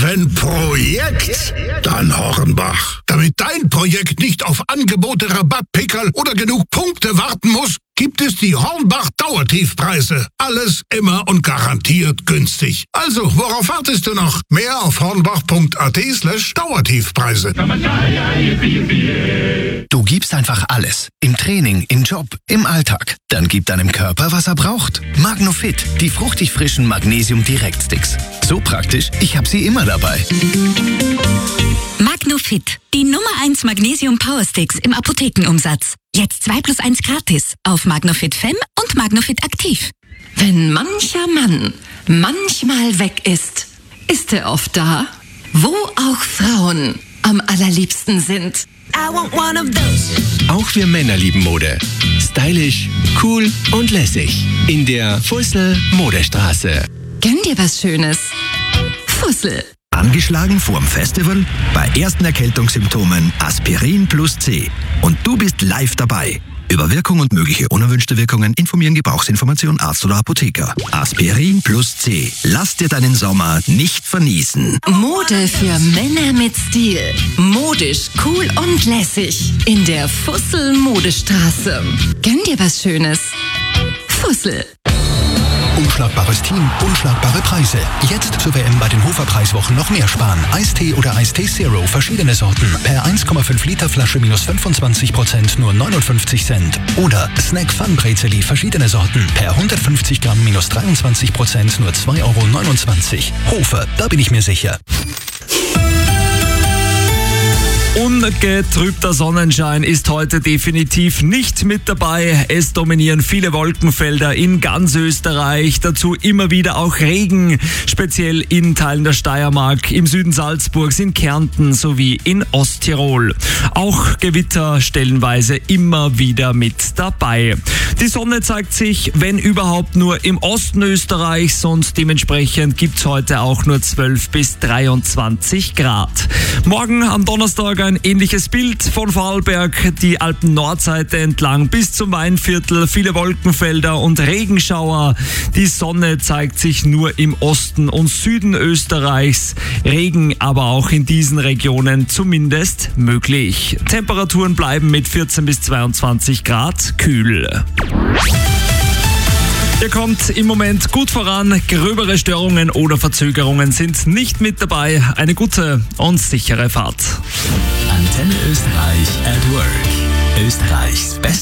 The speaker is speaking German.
Wenn Projekt, dann Hornbach. Damit dein Projekt nicht auf Angebote, Rabatt, Pickerl oder genug Punkte warten muss, gibt es die Hornbach Dauertiefpreise. Alles immer und garantiert günstig. Also, worauf wartest du noch? Mehr auf hornbach.at/Dauertiefpreise. Du gibst einfach alles. Im Training, im Job, im Alltag. Dann gib deinem Körper, was er braucht. Magnofit, die fruchtig frischen Magnesium-Direkt-Sticks. So praktisch, ich habe sie immer dabei. Magnofit, die Nummer 1 Magnesium Power Sticks im Apothekenumsatz. Jetzt 2 + 1 gratis auf Magnofit Fem und Magnofit Aktiv. Wenn mancher Mann manchmal weg ist, ist er oft da, wo auch Frauen am allerliebsten sind. I want one of those. Auch wir Männer lieben Mode. Stylisch, cool und lässig. In der Fussel Modestraße. Gönn dir was Schönes. Fussel. Angeschlagen vorm Festival? Bei ersten Erkältungssymptomen Aspirin plus C. Und du bist live dabei. Über Wirkung und mögliche unerwünschte Wirkungen informieren Gebrauchsinformation Arzt oder Apotheker. Aspirin plus C. Lass dir deinen Sommer nicht vernießen. Mode für Männer mit Stil. Modisch, cool und lässig. In der Fussel Modestraße. Gönn dir was Schönes. Fussel. Unschlagbares Team, unschlagbare Preise. Jetzt zur WM bei den Hofer-Preiswochen noch mehr sparen. Eistee oder Eistee Zero, verschiedene Sorten. Per 1,5 Liter Flasche minus 25%, nur 59 Cent. Oder Snack Fun Brezeli, verschiedene Sorten. Per 150 Gramm minus 23%, nur 2,29 Euro. Hofer, da bin ich mir sicher. Ungetrübter Sonnenschein ist heute definitiv nicht mit dabei. Es dominieren viele Wolkenfelder in ganz Österreich. Dazu immer wieder auch Regen, speziell in Teilen der Steiermark, im Süden Salzburgs, in Kärnten sowie in Osttirol. Auch Gewitter stellenweise immer wieder mit dabei. Die Sonne zeigt sich, wenn überhaupt, nur im Osten Österreichs und dementsprechend gibt's heute auch nur 12 bis 23 Grad. Morgen am Donnerstag ein ähnliches Bild von Vorarlberg, die Alpen-Nordseite entlang bis zum Weinviertel, viele Wolkenfelder und Regenschauer. Die Sonne zeigt sich nur im Osten und Süden Österreichs, Regen aber auch in diesen Regionen zumindest möglich. Temperaturen bleiben mit 14 bis 22 Grad kühl. Ihr kommt im Moment gut voran, gröbere Störungen oder Verzögerungen sind nicht mit dabei. Eine gute und sichere Fahrt. Antenne Österreich at Work. Österreichs Best